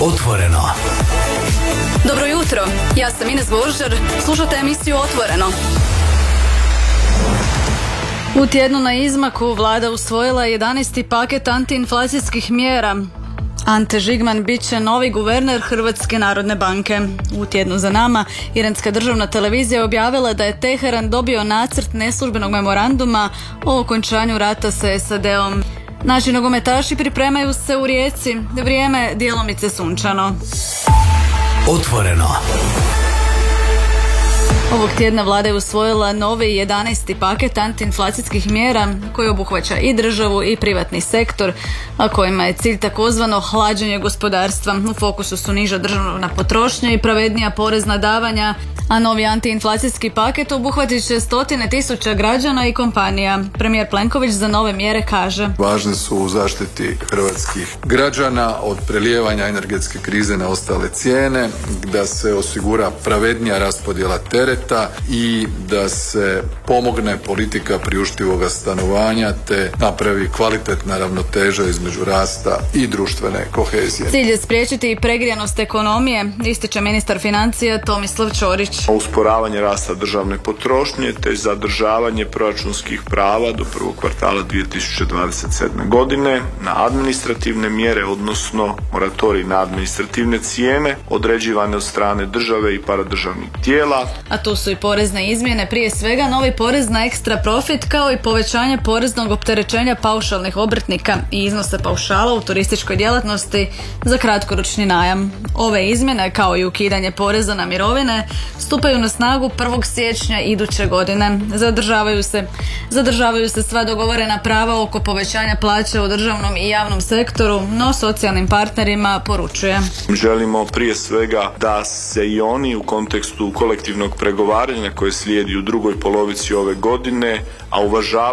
Otvoreno. Dobro jutro, ja sam Ines Božar, slušate emisiju Otvoreno. U tjednu na izmaku vlada usvojila 11. paket antiinflacijskih mjera. Ante Žigman bit će novi guverner Hrvatske narodne banke. U tjednu za nama Iranska državna televizija objavila da je Teheran dobio nacrt neslužbenog memoranduma o okončanju rata sa SAD-om. Naši nogometaši pripremaju se u Rijeci, vrijeme djelomice sunčano. Otvoreno. Ovog tjedna vlada je usvojila novi 11. paket antiinflacijskih mjera koji obuhvaća i državu i privatni sektor, a kojima je cilj takozvano hlađenje gospodarstva. U fokusu su niža državna potrošnja i pravednija porezna davanja, a novi antiinflacijski paket obuhvatit će stotine tisuća građana i kompanija. Premijer Plenković za nove mjere kaže: važne su u zaštiti hrvatskih građana od prelijevanja energetske krize na ostale cijene, da se osigura pravednija raspodjela tereta i da se pomogne politika priuštivoga stanovanja te napravi kvalitetna ravnoteža između rasta i društvene kohezije. Cilj je spriječiti i pregrijanost ekonomije, ističe ministar financija Tomislav Ćorić. Usporavanje rasta državne potrošnje te zadržavanje proračunskih prava do prvog kvartala 2027. godine na administrativne mjere, odnosno moratorij na administrativne cijene određivane od strane države i paradržavnih tijela. A tu su i porezne izmjene, prije svega novi porez na ekstra profit kao i povećanje poreznog opterećenja paušalnih obrtnika i iznosa paušala u turističkoj djelatnosti za kratkoročni najam. Ove izmjene, kao i ukidanje poreza na mirovine, stupaju na snagu 1. siječnja iduće godine. Zadržavaju se sva dogovorena prava oko povećanja plaća u državnom i javnom sektoru, no socijalnim partnerima poručuje: želimo prije svega da se i oni u kontekstu kolektivnog pregovaranja koje slijedi u drugoj polovici ove godine, a uvažavaju